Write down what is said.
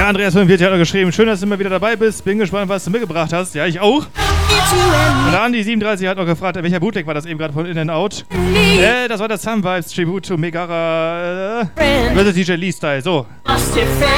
Andreas 45 hat noch geschrieben, schön, dass du immer wieder dabei bist. Bin gespannt, was du mitgebracht hast. Ja, ich auch. Und der Andi 37 hat noch gefragt, welcher Bootleg war das eben gerade von In-N-Out? Das war der Sun Vibes Tribute to Megara. Das ist DJ Lee Style. So.